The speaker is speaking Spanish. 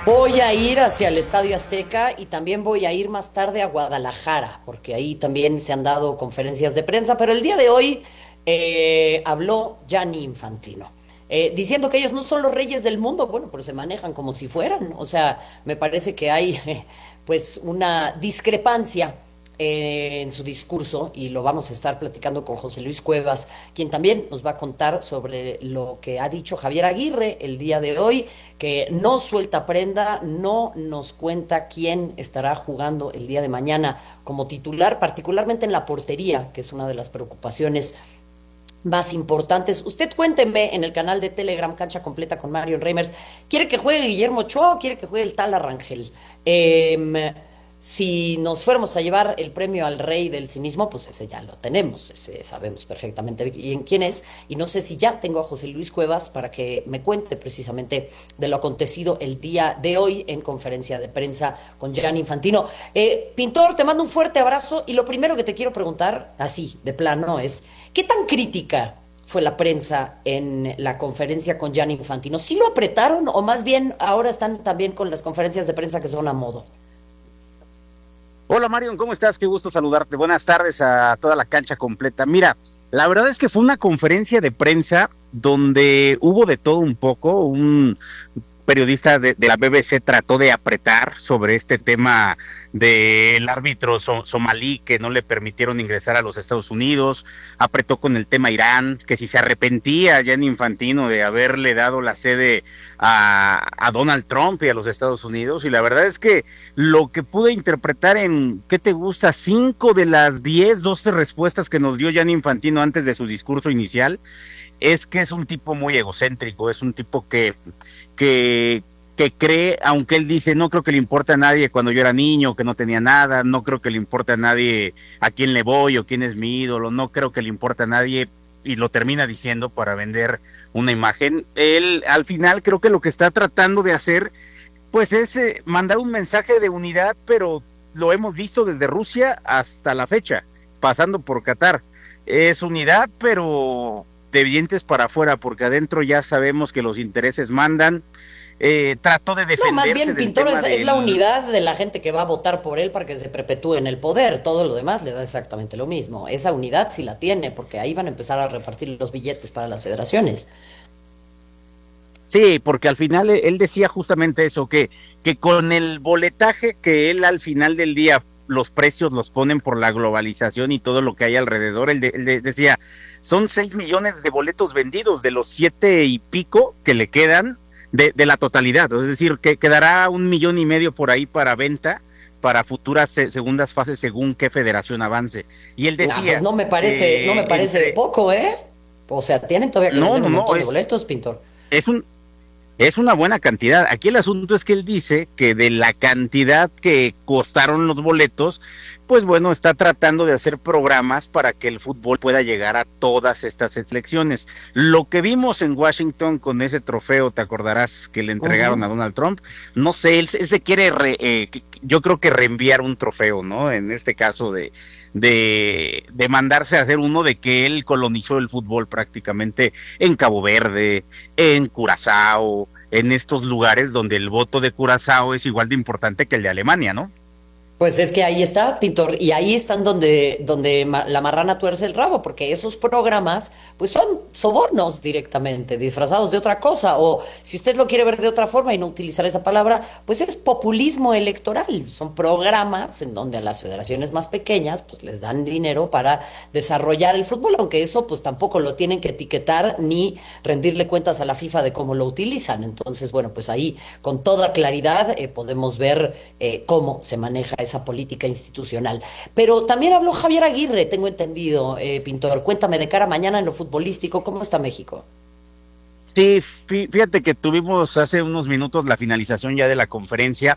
Voy a ir hacia el Estadio Azteca y también voy a ir más tarde a Guadalajara, porque ahí también se han dado conferencias de prensa, pero el día de hoy habló Gianni Infantino, diciendo que ellos no son los reyes del mundo, bueno, pero se manejan como si fueran, o sea, me parece que hay pues una discrepancia en su discurso y lo vamos a estar platicando con José Luis Cuevas, quien también nos va a contar sobre lo que ha dicho Javier Aguirre el día de hoy, que no suelta prenda, no nos cuenta quién estará jugando el día de mañana como titular, particularmente en la portería, que es una de las preocupaciones más importantes. Usted cuénteme en el canal de Telegram Cancha Completa con Mario Reimers, ¿quiere que juegue Guillermo Ochoa o quiere que juegue el tal Arrangel? Si nos fuéramos a llevar el premio al rey del cinismo, pues ese ya lo tenemos, ese sabemos perfectamente bien quién es, y no sé si ya tengo a José Luis Cuevas para que me cuente precisamente de lo acontecido el día de hoy en conferencia de prensa con Gianni Infantino. Pintor, te mando un fuerte abrazo y lo primero que te quiero preguntar, así, de plano, es, ¿qué tan crítica fue la prensa en la conferencia con Gianni Infantino? ¿Sí lo apretaron o más bien ahora están también con las conferencias de prensa que son a modo? Hola Marion, ¿cómo estás? Qué gusto saludarte. Buenas tardes a toda la cancha completa. Mira, la verdad es que fue una conferencia de prensa donde hubo de todo un poco. Un periodista de la BBC trató de apretar sobre este tema del árbitro somalí que no le permitieron ingresar a los Estados Unidos, apretó con el tema Irán, que si se arrepentía Gianni Infantino de haberle dado la sede a Donald Trump y a los Estados Unidos, y la verdad es que lo que pude interpretar en, ¿qué te gusta? 5 de las 10, 12 respuestas que nos dio Gianni Infantino antes de su discurso inicial, es que es un tipo muy egocéntrico, es un tipo que, que cree, aunque él dice, no creo que le importe a nadie cuando yo era niño, que no tenía nada, no creo que le importe a nadie a quién le voy o quién es mi ídolo, no creo que le importe a nadie, y lo termina diciendo para vender una imagen. Él, al final, creo que lo que está tratando de hacer, pues es mandar un mensaje de unidad, pero lo hemos visto desde Rusia hasta la fecha, pasando por Qatar. Es unidad, pero de dientes para afuera, porque adentro ya sabemos que los intereses mandan. Trató de No, más defenderse bien, del Pintor, tema es la del... unidad de la gente que va a votar por él para que se perpetúe en el poder. Todo lo demás le da exactamente lo mismo. Esa unidad sí la tiene, porque ahí van a empezar a repartir los billetes para las federaciones. Sí, porque al final él decía justamente eso, que con el boletaje que él al final del día, los precios los ponen por la globalización y todo lo que hay alrededor, decía, son 6 millones de boletos vendidos de los 7 y pico que le quedan de la totalidad, es decir, que quedará 1,5 millones por ahí para venta para futuras segundas fases según qué federación avance. Y él Ah, pues decía, no me parece entre... poco, ¿eh? O sea, tienen todavía que No, vender no, un no, montón de boletos, Pintor. es un, es una buena cantidad. Aquí el asunto es que él dice que de la cantidad que costaron los boletos, pues bueno, está tratando de hacer programas para que el fútbol pueda llegar a todas estas selecciones. Lo que vimos en Washington con ese trofeo, te acordarás que le entregaron a Ujú. Donald Trump, no sé, él se quiere, yo creo que reenviar un trofeo, ¿no? En este caso de mandarse a hacer uno de que él colonizó el fútbol prácticamente en Cabo Verde, en Curazao, en estos lugares donde el voto de Curazao es igual de importante que el de Alemania, ¿no? Pues es que ahí está, Pintor, y ahí están donde la marrana tuerce el rabo, porque esos programas, pues son sobornos directamente, disfrazados de otra cosa, o si usted lo quiere ver de otra forma y no utilizar esa palabra, pues es populismo electoral. Son programas en donde a las federaciones más pequeñas, pues les dan dinero para desarrollar el fútbol, aunque eso, pues tampoco lo tienen que etiquetar ni rendirle cuentas a la FIFA de cómo lo utilizan. Entonces, bueno, pues ahí con toda claridad podemos ver cómo se maneja esa política institucional. Pero también habló Javier Aguirre, tengo entendido, Pintor. Cuéntame de cara a mañana en lo futbolístico, ¿cómo está México? Sí, fíjate que tuvimos hace unos minutos la finalización ya de la conferencia.